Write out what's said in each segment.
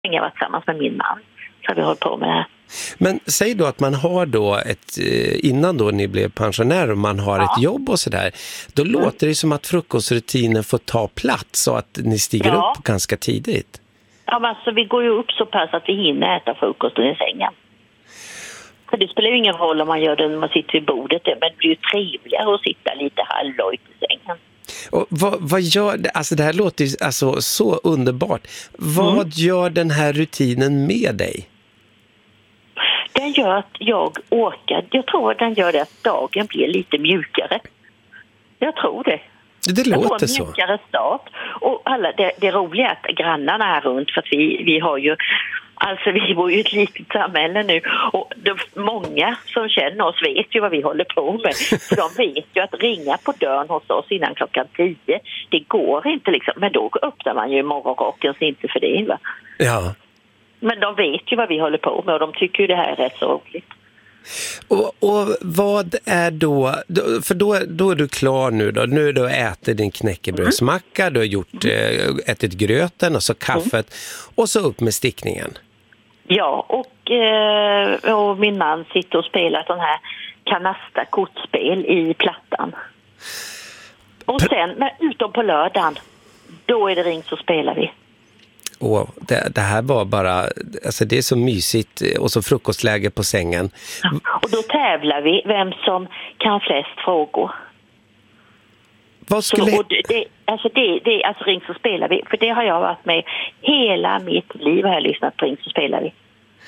länge varit tillsammans med min man. Så har vi hållit på med det här. Men säg då att man har då innan då ni blev pensionärer och man har ett jobb och sådär. Då låter det som att frukostrutinen får ta plats och att ni stiger upp ganska tidigt. Ja, men alltså vi går ju upp så pass att vi hinner äta frukosten i sängen. För det spelar ju ingen roll om man gör det när man sitter vid bordet. Men det blir ju trevligare att sitta lite halvlojt i sängen. Och vad gör det? Alltså det här låter ju alltså så underbart. Vad gör den här rutinen med dig? Den gör att jag orkar. Jag tror att den gör det att dagen blir lite mjukare. Jag tror det. Det låter så. En mjukare start. Och alla, det roliga är att grannarna här runt, för att vi har ju, alltså vi bor ju i ett litet samhälle nu, och många som känner oss vet ju vad vi håller på med. För de vet ju att ringa på dörren hos oss innan 10:00, det går inte liksom. Men då öppnar man ju i morgonrocken, så inte för det, va? Ja. Men de vet ju vad vi håller på med och de tycker ju det här är rätt så roligt. Och vad är då, för då är du klar nu då. Nu har du ätit din knäckebrödsmacka, du har gjort ätit gröten och så kaffet och så upp med stickningen. Ja, och min man sitter och spelar sån här kanasta-kortspel i plattan. Och sen, utom på lördagen, då är det ring så spelar vi. Och det här var bara, alltså det är så mysigt och så frukostläge på sängen. Ja, och då tävlar vi vem som kan flest frågor. Vad skulle... Så, alltså ring så spelar vi, för det har jag varit med hela mitt liv, har jag lyssnat på ring så spelar vi.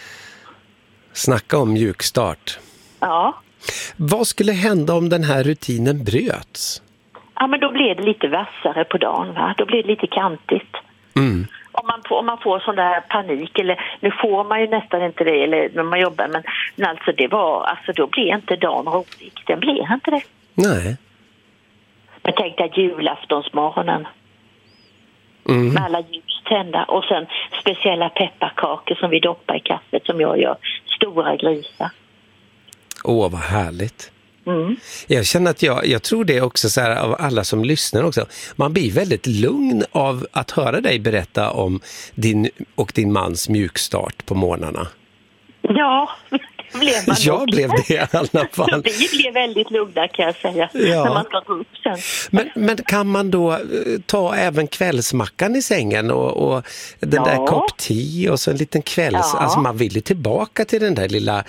Snacka om mjukstart. Ja. Vad skulle hända om den här rutinen bröts? Ja, men då blir det lite vassare på dagen, va? Då blir det lite kantigt. Mm. Om man får sån där panik, eller nu får man ju nästan inte det eller när man jobbar, men alltså då blir inte dagen rolig. Den blir inte det. Nej. Jag tänkte att julaftonsmorgonen med alla ljus tända och sen speciella pepparkakor som vi doppar i kaffet, som jag gör, stora grisar. Åh, vad härligt. Mm. Jag känner att jag tror det också så här, av alla som lyssnar också. Man blir väldigt lugn av att höra dig berätta om din och din mans mjukstart på morgnarna. Ja, det blev man. Jag blev det i alla fall. Vi blev väldigt lugna, kan jag säga, när man ska gå upp sen. Men kan man då ta även kvällsmackan i sängen och den där kopp te och så en liten kvälls... Alltså man vill ju tillbaka till den där lilla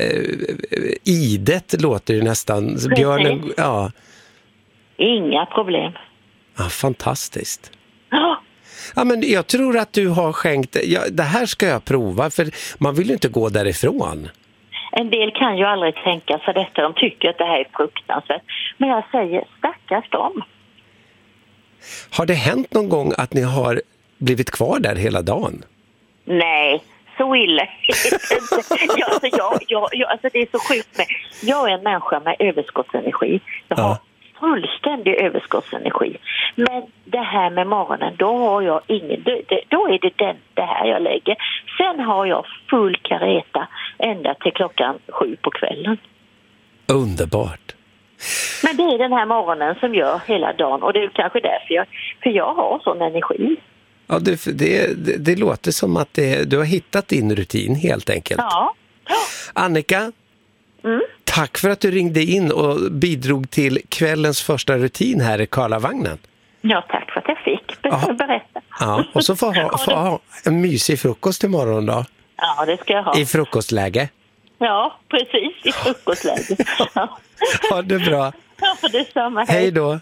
idet, låter det nästan. Björnen, inga problem. Ja, fantastiskt. Ja. Ja, men jag tror att du har skänkt... det här ska jag prova, för man vill ju inte gå därifrån. En del kan ju aldrig tänka sig detta. De tycker att det här är fruktansvärt. Men jag säger, stackars dem. Har det hänt någon gång att ni har blivit kvar där hela dagen? Nej, så illa. Alltså det är så sjukt med... Jag är en människa med överskottsenergi. Jag har fullständig överskottsenergi. Men det här med morgonen, då har jag ingen... Då är det här jag lägger. Sen har jag full kareta ända till 7:00 på kvällen. Underbart. Men det är den här morgonen som gör hela dagen. Och det är kanske därför jag har sån energi. Ja, det låter som att du har hittat din rutin helt enkelt. Ja. Annika, tack för att du ringde in och bidrog till kvällens första rutin här i Karlavagnen. Ja, tack för att jag fick berätta. Ja, och så får ha en mysig frukost imorgon då. Ja, det ska jag ha. I frukostläge. Ja, precis, i frukostläge. Ja. Ha det bra. Ja, detsamma. Hej då.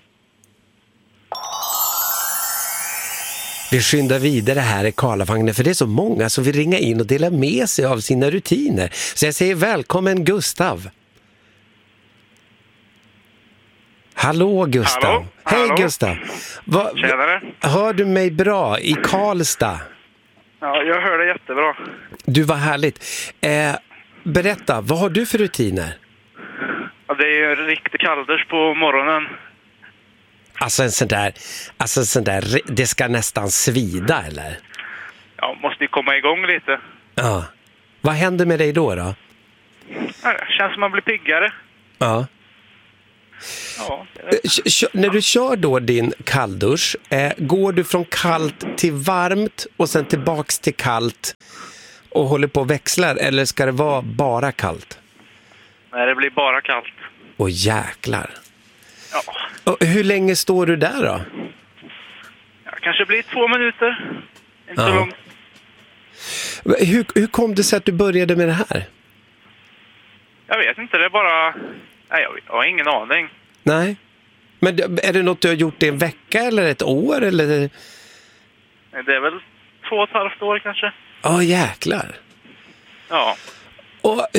Vi skyndar vidare här i Karlavagnen, för det är så många som vill ringa in och dela med sig av sina rutiner. Så jag säger välkommen Gustav. Hallå Gustav. Hallå. Hej Gustav. Tjenare. Hör du mig bra i Karlstad? Ja, jag hör det jättebra. Du, var härligt. Berätta, vad har du för rutiner? Ja, det är ju en riktig kalldusch på morgonen. Alltså en sån där, det ska nästan svida, eller? Ja, måste ju komma igång lite. Ja. Vad händer med dig då? Ja, det känns som man blir piggare. Ja. Ja. När du kör då din kalldusch, går du från kallt till varmt och sen tillbaks till kallt och håller på och växlar, eller ska det vara bara kallt? Nej, det blir bara kallt. Åh jäklar. Ja. Och hur länge står du där då? Ja, kanske blir 2 minuter. Inte så långt. Hur kom det sig att du började med det här? Jag vet inte, det är bara... Nej, jag har ingen aning. Nej. Men är det något du har gjort i en vecka eller ett år? Eller? Det är väl 2,5 år kanske. Åh jäklar. Ja. Och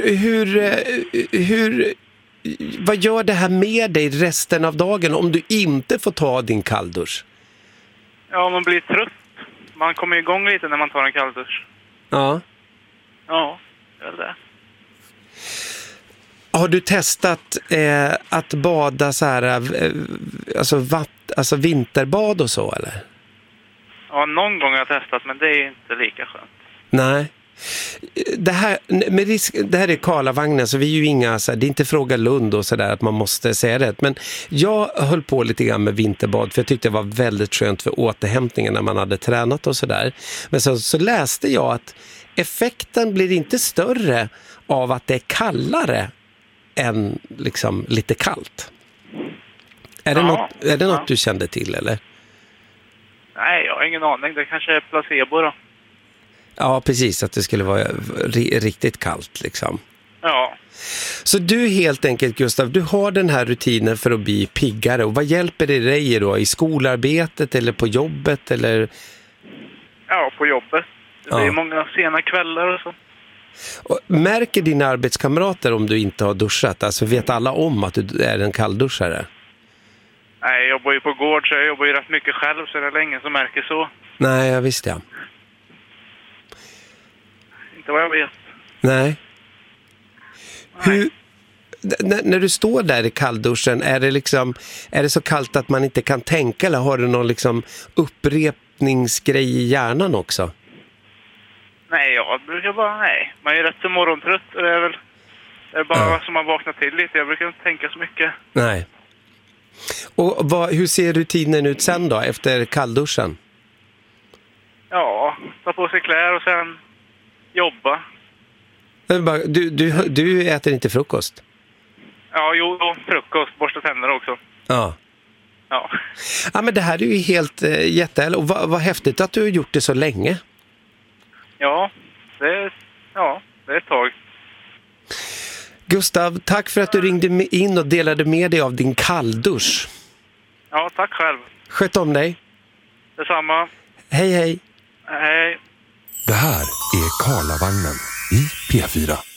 vad gör det här med dig resten av dagen om du inte får ta din kalldusch? Ja, man blir trött. Man kommer igång lite när man tar en kalldusch. Ja. Ja, det är det. Har du testat att bada så här, alltså vinterbad och så, eller? Ja, någon gång har jag testat, men det är inte lika skönt. Nej. Det här är Karlavagnen, så vi är ju inga, så här, det är inte Fråga Lund och sådär att man måste säga rätt. Men jag höll på lite grann med vinterbad för jag tyckte det var väldigt skönt för återhämtningen när man hade tränat och sådär. Men så läste jag att effekten blir inte större av att det är kallare än liksom lite kallt. Är det något du kände till, eller? Nej, jag har ingen aning. Det kanske är placebo då. Ja, precis. Att det skulle vara riktigt kallt liksom. Ja. Så du helt enkelt, Gustav, du har den här rutinen för att bli piggare. Och vad hjälper det dig då? I skolarbetet eller på jobbet? Eller? Ja, på jobbet. Det blir många sena kvällar och så. Och märker dina arbetskamrater om du inte har duschat? Alltså vet alla om att du är en kallduschare? Nej, jag jobbar ju på gård så jag jobbar ju rätt mycket själv så det är länge som märker så. Nej, jag visste jag. Inte vad jag vet. Nej. När du står där i kallduschen, är det så kallt att man inte kan tänka, eller har du någon liksom upprepningsgrej i hjärnan också? Nej, jag brukar bara, man är rätt så morgontrött och det är bara som man vaknar till lite. Jag brukar inte tänka så mycket. Nej. Och hur ser rutinen ut sen då, efter kallduschen? Ja, ta på sig kläder och sen jobba. Du äter inte frukost? Ja, frukost, borsta tänder också. Ja. Ja. Ja, men det här är ju helt jättehärligt. Och vad häftigt att du har gjort det så länge. Ja, det är ett tag. Gustav, tack för att du ringde in och delade med dig av din kalldusch. Ja, tack själv. Sköt om dig. Detsamma. Hej, hej. Hej. Det här är Karlavagnen i P4.